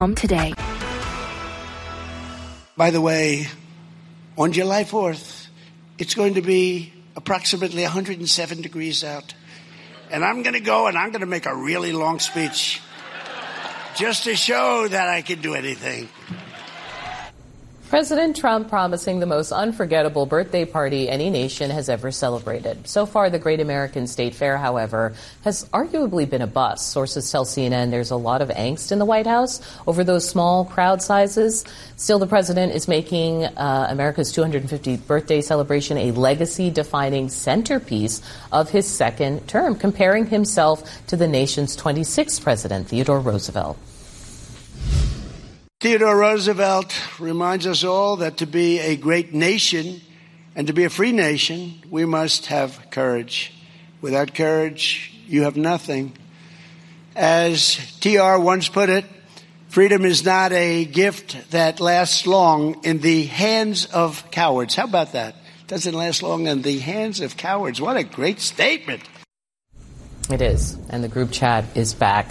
today. By the way, on July 4th, it's going to be approximately 107 degrees out. And I'm going to go and I'm going to make a really long speech just to show that I can do anything. President Trump promising the most unforgettable birthday party any nation has ever celebrated. So far, the Great American State Fair, however, has arguably been a bust. Sources tell CNN there's a lot of angst in the White House over those small crowd sizes. Still, the president is making America's 250th birthday celebration a legacy-defining centerpiece of his second term, comparing himself to the nation's 26th president, Theodore Roosevelt. Theodore Roosevelt reminds us all that to be a great nation and to be a free nation, we must have courage. Without courage, you have nothing. As TR once put it, freedom is not a gift that lasts long in the hands of cowards. How about that? Doesn't last long in the hands of cowards. What a great statement. It is, and the group chat is back.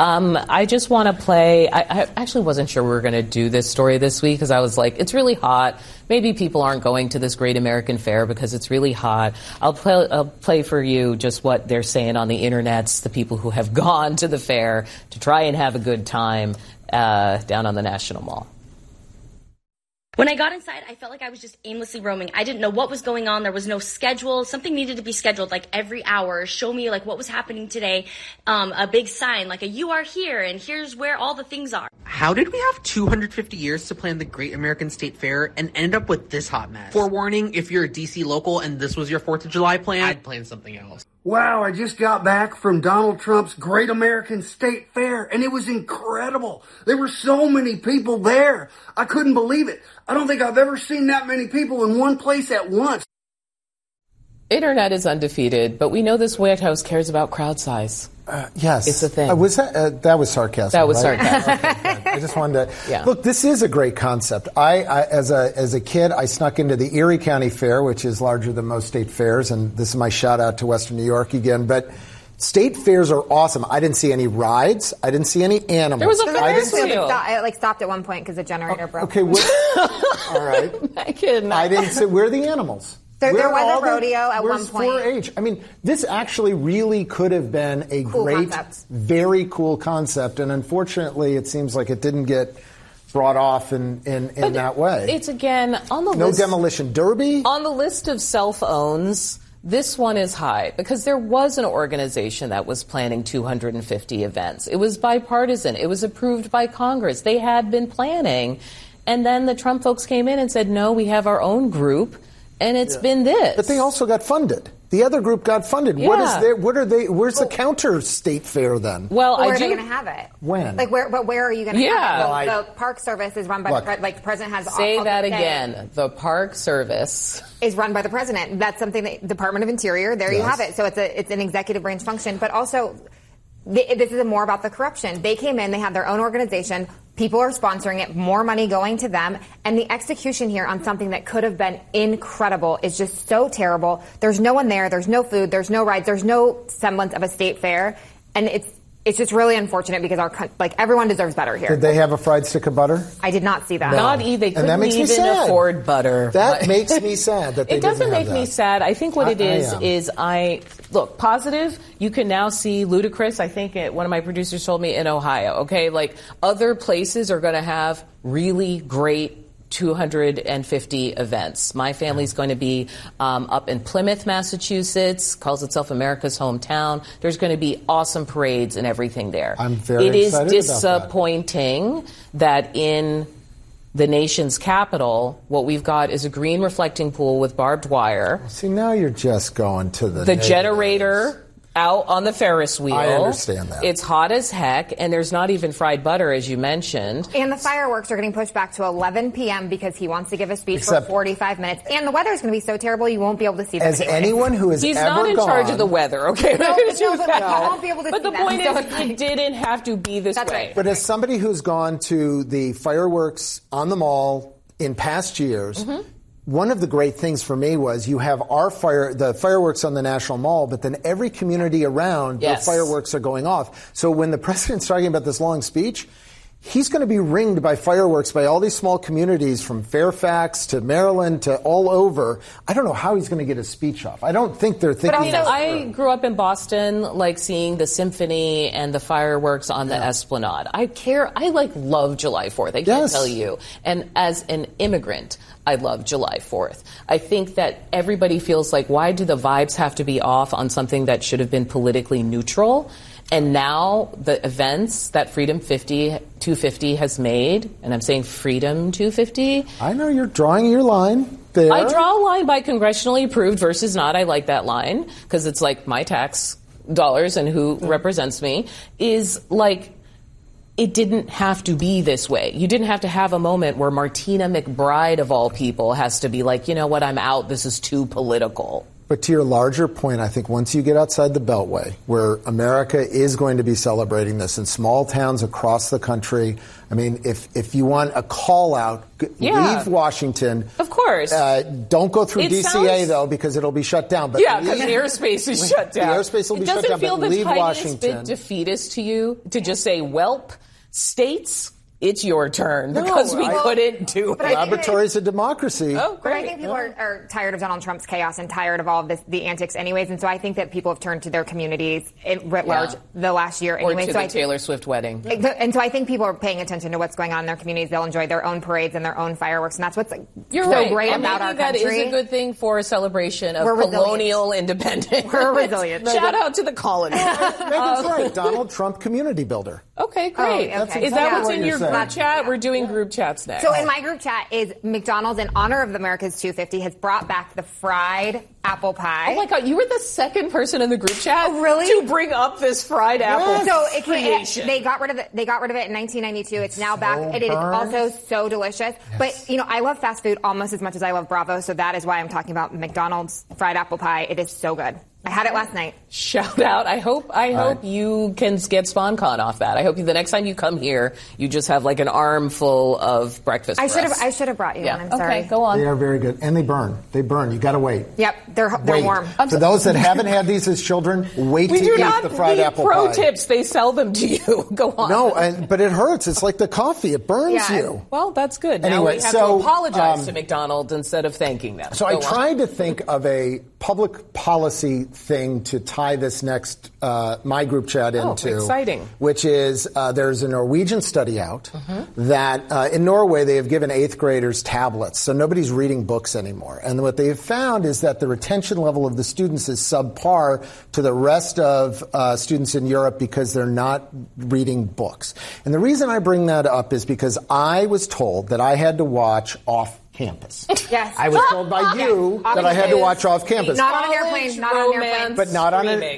I just want to play. I actually wasn't sure we were going to do this story this week because I was like, it's really hot. Maybe people aren't going to this Great American Fair because it's really hot. I'll play for you just what they're saying on the internets, the people who have gone to the fair to try and have a good time down on the National Mall. When I got inside, I felt like I was just aimlessly roaming. I didn't know what was going on. There was no schedule. Something needed to be scheduled like every hour. Show me like what was happening today. A big sign like a "You are here" and here's where all the things are. How did we have 250 years to plan the Great American State Fair and end up with this hot mess? Forewarning, if you're a DC local and this was your 4th of July plan, I'd plan something else. Wow, I just got back from Donald Trump's Great American State Fair, and it was incredible. There were so many people there. I couldn't believe it. I don't think I've ever seen that many people in one place at once. Internet is undefeated, but we know this White House cares about crowd size. Yes. It's a thing. That was sarcasm. That was right? sarcasm. Okay, I just wanted to look. This is a great concept. I as a kid, I snuck into the Erie County Fair, which is larger than most state fairs, and this is my shout out to Western New York again. But state fairs are awesome. I didn't see any rides. I didn't see any animals. There was a Ferris wheel. It stopped at one point because the generator broke. Okay, all right. I didn't see. Where are the animals? There was a rodeo at one point. 4-H? I mean, this actually really could have been a great, very cool concept, and unfortunately, it seems like it didn't get brought off in that way. It's again on the no list. Demolition Derby on the list of cell phones. This one is high because there was an organization that was planning 250 events. It was bipartisan. It was approved by Congress. They had been planning, and then the Trump folks came in and said, "No, we have our own group." And it's been this. But they also got funded. The other group got funded. Yeah. Where's the counter state fair then? Well, where are they going to have it? When? Where are you going to have it? Well, the Park Service is run by the president has. Say that again. The Park Service is run by the president. That's something that Department of Interior. There you have it. So it's an executive branch function, but also this is more about the corruption. They came in. They have their own organization. People are sponsoring it, more money going to them, and the execution here on something that could have been incredible is just so terrible. There's no one there. There's no food. There's no rides. There's no semblance of a state fair, and it's just really unfortunate because everyone deserves better here. Did they have a fried stick of butter? I did not see that. No. Not even. They couldn't even afford butter. That makes me sad that they It doesn't didn't have make me that. sad. I think what it is look, positive, you can now see Ludacris, I think one of my producers told me, in Ohio, okay? Like, other places are going to have really great 250 events. My family's going to be up in Plymouth, Massachusetts, calls itself America's hometown. There's going to be awesome parades and everything there. I'm very excited about that. It is disappointing that in the nation's capital, what we've got is a green reflecting pool with barbed wire. See, now you're just going to the negatives. Generator out on the Ferris wheel. I understand that. It's hot as heck, and there's not even fried butter, as you mentioned. And the fireworks are getting pushed back to 11 p.m. because he wants to give a speech for 45 minutes. And the weather is going to be so terrible you won't be able to see them. As anyone who has He's ever not in charge of the weather, okay? No, but you won't be able to see them. But the point is, it didn't have to be this way. Right. But as somebody who's gone to the fireworks on the mall in past years, one of the great things for me was you have the fireworks on the National Mall, but then every community around, the fireworks are going off. So when the president's talking about this long speech, he's going to be ringed by fireworks by all these small communities from Fairfax to Maryland to all over. I don't know how he's going to get his speech off. I don't think they're thinking. But also, I grew up in Boston, like seeing the symphony and the fireworks on the Esplanade. I love July 4th. I can't tell you. And as an immigrant, I love July 4th. I think that everybody feels like, why do the vibes have to be off on something that should have been politically neutral? And now the events that Freedom 250 has made, and I'm saying Freedom 250. I know you're drawing your line there. I draw a line by congressionally approved versus not. I like that line because it's like my tax dollars and who represents me is like, it didn't have to be this way. You didn't have to have a moment where Martina McBride, of all people, has to be like, you know what, I'm out. This is too political. But to your larger point, I think once you get outside the Beltway, where America is going to be celebrating this in small towns across the country, I mean, if you want a call out, leave Washington. Of course. Don't go through DCA, though, because it'll be shut down. But because the airspace is shut down. The airspace will be shut down, but leave Washington. It doesn't feel the tiniest bit defeatist to you to just say, welp, states, it's your turn, because we couldn't do it. Laboratories of democracy. Oh, great. But I think people are tired of Donald Trump's chaos and tired of all of the antics anyways, and so I think that people have turned to their communities writ large the last year anyway. Or to the Taylor Swift wedding. And so I think people are paying attention to what's going on in their communities. They'll enjoy their own parades and their own fireworks, and that's what's great about our country. That is a good thing for a celebration of colonial independence. We're resilient. Shout out to the colony. Megan's right. Donald Trump, community builder. Okay, great. Okay. Is that what's in your group chat? We're doing group chats next. So in my group chat is McDonald's, in honor of America's 250, has brought back the fried apple pie. Oh my God, you were the second person in the group chat to bring up this fried apple creation. They got rid of it in 1992. It's now back. It is also so delicious. Yes. But I love fast food almost as much as I love Bravo, so that is why I'm talking about McDonald's fried apple pie. It is so good. I had it last night. Shout out. I hope you can get SpawnCon off that. I hope the next time you come here, you just have like an armful of breakfast I should have brought you one. I'm sorry. Okay, go on. They are very good. And they burn. You got to wait. Yep, they're warm. For those that haven't had these as children, wait to eat the fried apple pie. Pro tips, they sell them to you. Go on. No, but it hurts. It's like the coffee. It burns you. Well, that's good. Anyway, now we have to apologize to McDonald's instead of thanking them. So I tried to think of a public policy thing to tie this next my group chat into. Exciting. Which is there's a Norwegian study out that in Norway they have given 8th graders tablets, so nobody's reading books anymore. And what they've found is that the retention level of the students is subpar to the rest of students in Europe because they're not reading books. And the reason I bring that up is because I was told that I had to watch Off Campus. Yes. I was told by you that I had to watch Off Campus. Not on an airplane. Not on an airplane. But not on an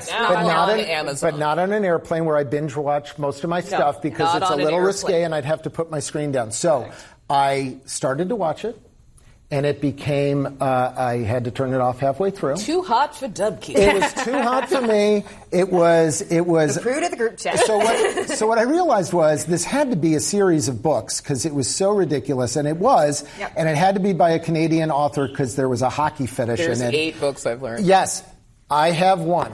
Amazon. But not on an airplane where I binge watch most of my stuff because it's a little risque and I'd have to put my screen down. So I started to watch it. And it became, I had to turn it off halfway through. Too hot for Dubkey. It was too hot for me. It was. The fruit of the group chat. So what I realized was this had to be a series of books because it was so ridiculous, and it was. Yep. And it had to be by a Canadian author because there was a hockey fetish in it. There's 8 books I've learned. Yes, I have one.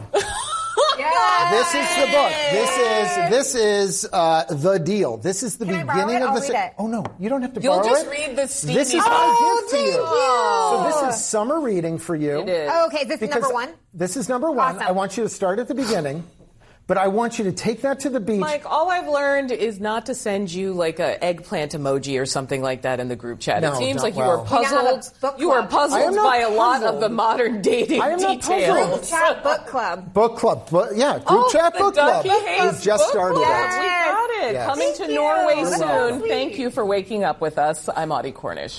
This is the book. This is The Deal. This is the beginning of the. Oh no, you don't have to borrow it. You'll just read the steamy. This is my gift to you. So this is summer reading for you. It is. Oh, okay, this is number 1. This is number 1. Awesome. I want you to start at the beginning. But I want you to take that to the beach. Mike, all I've learned is not to send you like a eggplant emoji or something like that in the group chat. No, it seems like well. you are puzzled. You are puzzled by a lot of the modern dating details. Group chat book club. Book club. Group chat book club. We've just started it. Yes. We got it. Yes. Coming to Norway soon. Thank you for waking up with us. I'm Audie Cornish.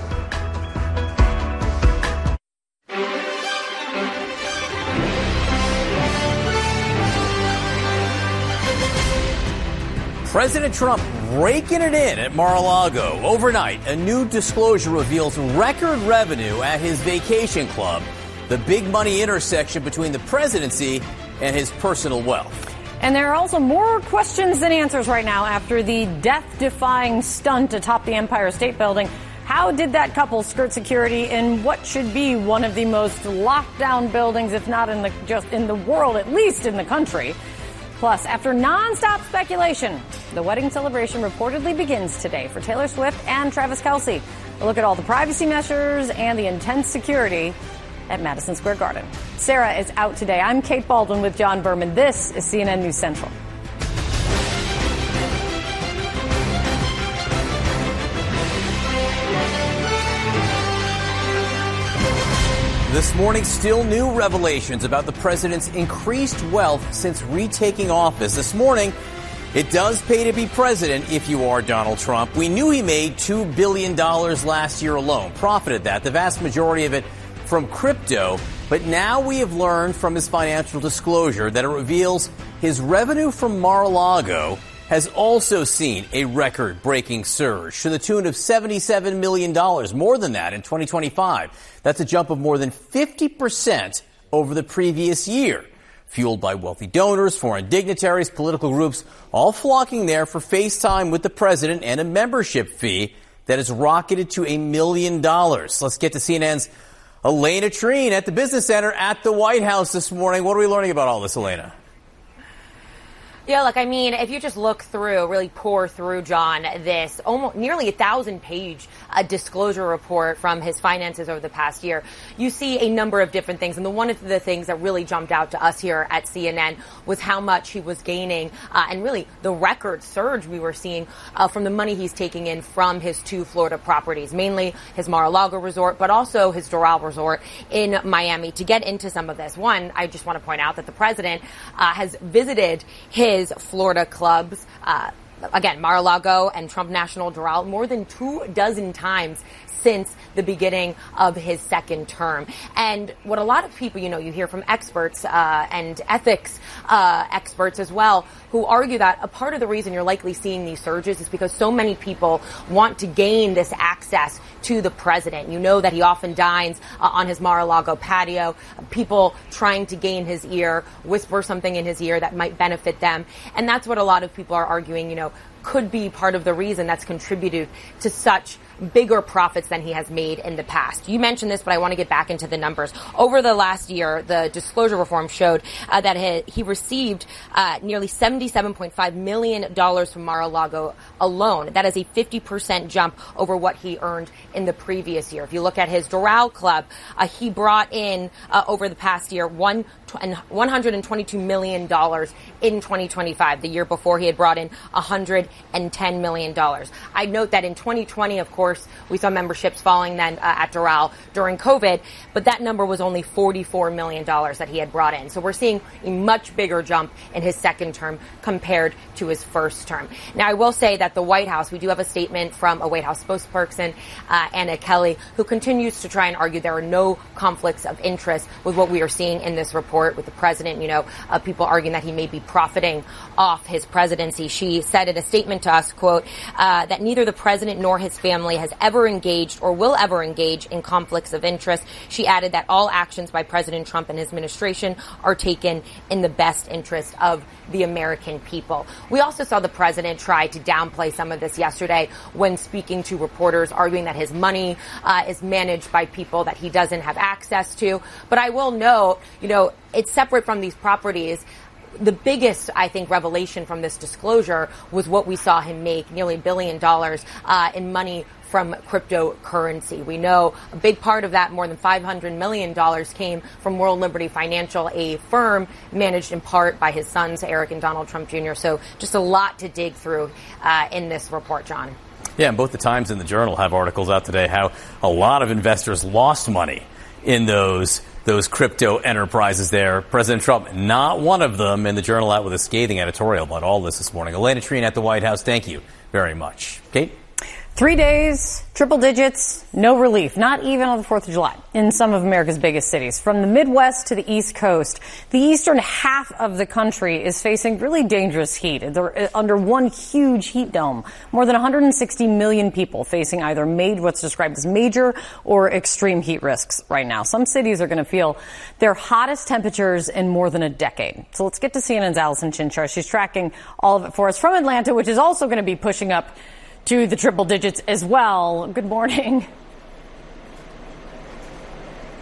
President Trump raking it in at Mar-a-Lago. Overnight, a new disclosure reveals record revenue at his vacation club, the big money intersection between the presidency and his personal wealth. And there are also more questions than answers right now after the death-defying stunt atop the Empire State Building. How did that couple skirt security in what should be one of the most locked down buildings, if not in the world, at least in the country? Plus, after nonstop speculation, the wedding celebration reportedly begins today for Taylor Swift and Travis Kelce. We'll look at all the privacy measures and the intense security at Madison Square Garden. Sarah is out today. I'm Kate Baldwin with John Berman. This is CNN News Central. This morning, still new revelations about the president's increased wealth since retaking office. This morning, it does pay to be president if you are Donald Trump. We knew he made $2 billion last year alone, profited that, the vast majority of it from crypto. But now we have learned from his financial disclosure that it reveals his revenue from Mar-a-Lago has also seen a record-breaking surge to the tune of $77 million, more than that in 2025. That's a jump of more than 50% over the previous year, fueled by wealthy donors, foreign dignitaries, political groups, all flocking there for FaceTime with the president and a membership fee that has rocketed to $1 million. Let's get to CNN's Elena Treen at the Business Center at the White House this morning. What are we learning about all this, Elena? Yeah, look, I mean, if you just look through, really pour through, John, this almost nearly 1,000-page disclosure report from his finances over the past year, you see a number of different things. And one of the things that really jumped out to us here at CNN was how much he was gaining and really the record surge we were seeing from the money he's taking in from his 2 Florida properties, mainly his Mar-a-Lago resort, but also his Doral resort in Miami. To get into some of this, one, I just want to point out that the president has visited his Florida clubs, again, Mar-a-Lago and Trump National Doral, more than 24 times since the beginning of his second term. And what a lot of people, you hear from experts and ethics experts as well, who argue that a part of the reason you're likely seeing these surges is because so many people want to gain this access to the president. You know that he often dines on his Mar-a-Lago patio, people trying to gain his ear, whisper something in his ear that might benefit them. And that's what a lot of people are arguing, could be part of the reason that's contributed to such bigger profits than he has made in the past. You mentioned this, but I want to get back into the numbers. Over the last year, the disclosure reform showed that he received nearly $77.5 million from Mar-a-Lago alone. That is a 50% jump over what he earned in the previous year. If you look at his Doral club, he brought in over the past year $122 million in 2025. The year before, he had brought in $110 million. I note that in 2020, of course, we saw memberships falling then at Doral during COVID, but that number was only $44 million that he had brought in. So we're seeing a much bigger jump in his second term compared to his first term. Now, I will say that the White House, we do have a statement from a White House spokesperson, Anna Kelly, who continues to try and argue there are no conflicts of interest with what we are seeing in this report with the president. People arguing that he may be profiting off his presidency. She said in a statement to us, quote, that neither the president nor his family has ever engaged or will ever engage in conflicts of interest. She added that all actions by President Trump and his administration are taken in the best interest of the American people. We also saw the president try to downplay some of this yesterday when speaking to reporters, arguing that his money is managed by people that he doesn't have access to. But I will note, it's separate from these properties. The biggest, I think, revelation from this disclosure was what we saw him make, nearly $1 billion in money from cryptocurrency. We know a big part of that, more than $500 million, came from World Liberty Financial, a firm managed in part by his sons, Eric and Donald Trump Jr. So just a lot to dig through in this report, John. Yeah, and both the Times and the Journal have articles out today how a lot of investors lost money in those crypto enterprises there. President Trump, not one of them, and the Journal out with a scathing editorial about all this morning. Elena Treen at the White House, thank you very much. Kate? 3 days, triple digits, no relief, not even on the 4th of July in some of America's biggest cities. From the Midwest to the East Coast, the eastern half of the country is facing really dangerous heat. They're under one huge heat dome. More than 160 million people facing either what's described as major or extreme heat risks right now. Some cities are going to feel their hottest temperatures in more than a decade. So let's get to CNN's Allison Chinchar. She's tracking all of it for us from Atlanta, which is also going to be pushing up to the triple digits as well. Good morning.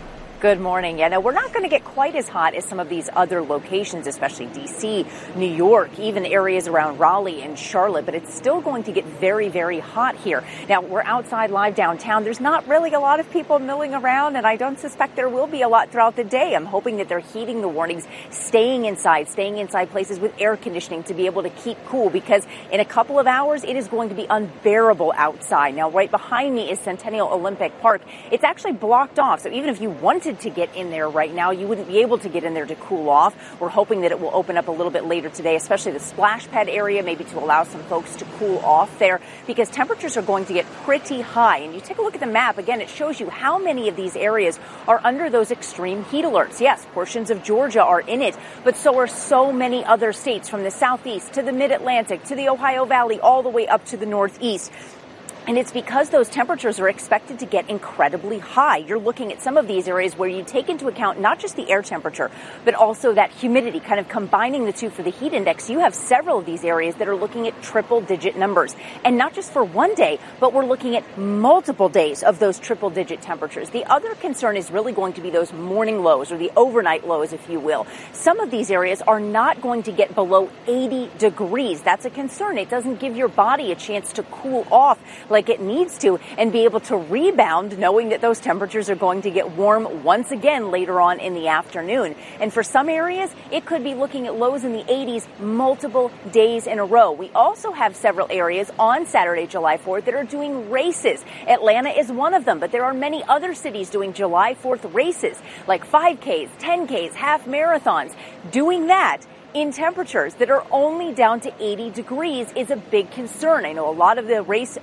Good morning. Yeah, no, we're not going to get quite as hot as some of these other locations, especially D.C., New York, even areas around Raleigh and Charlotte, but it's still going to get very, very hot here. Now, we're outside live downtown. There's not really a lot of people milling around, and I don't suspect there will be a lot throughout the day. I'm hoping that they're heeding the warnings, staying inside places with air conditioning to be able to keep cool, because in a couple of hours, it is going to be unbearable outside. Now, right behind me is Centennial Olympic Park. It's actually blocked off, so even if you wanted to get in there right now, you wouldn't be able to get in there to cool off. We're hoping that it will open up a little bit later today, especially the splash pad area, maybe to allow some folks to cool off there, because temperatures are going to get pretty high. And you take a look at the map, again, it shows you how many of these areas are under those extreme heat alerts. Yes, portions of Georgia are in it, but so are so many other states, from the southeast to the mid-Atlantic to the Ohio Valley, all the way up to the northeast. And it's because those temperatures are expected to get incredibly high. You're looking at some of these areas where you take into account not just the air temperature, but also that humidity, kind of combining the two for the heat index. You have several of these areas that are looking at triple-digit numbers. And not just for one day, but we're looking at multiple days of those triple-digit temperatures. The other concern is really going to be those morning lows, or the overnight lows, if you will. Some of these areas are not going to get below 80 degrees. That's a concern. It doesn't give your body a chance to cool off like it needs to and be able to rebound, knowing that those temperatures are going to get warm once again later on in the afternoon. And for some areas, it could be looking at lows in the 80s multiple days in a row. We also have several areas on Saturday, July 4th, that are doing races. Atlanta is one of them, but there are many other cities doing July 4th races, like 5Ks, 10Ks, half marathons. Doing that in temperatures that are only down to 80 degrees is a big concern. I know a lot of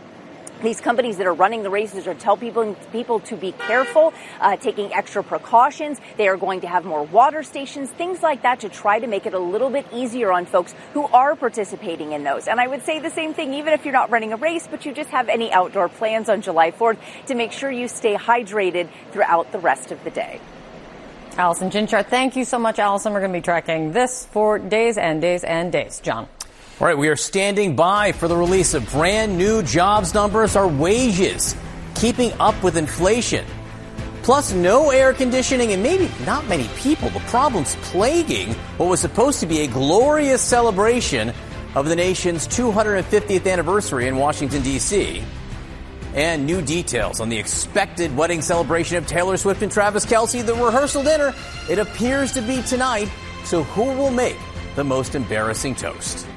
these companies that are running the races are tell people to be careful, taking extra precautions. They are going to have more water stations, things like that, to try to make it a little bit easier on folks who are participating in those. And I would say the same thing, even if you're not running a race, but you just have any outdoor plans on July 4th, to make sure you stay hydrated throughout the rest of the day. Allison Ginchart, thank you so much, Allison. We're going to be tracking this for days and days and days. John. All right, we are standing by for the release of brand new jobs numbers. Our wages keeping up with inflation. Plus, no air conditioning and maybe not many people. The problem's plaguing what was supposed to be a glorious celebration of the nation's 250th anniversary in Washington, D.C. And new details on the expected wedding celebration of Taylor Swift and Travis Kelce. The rehearsal dinner, it appears to be tonight. So who will make the most embarrassing toast?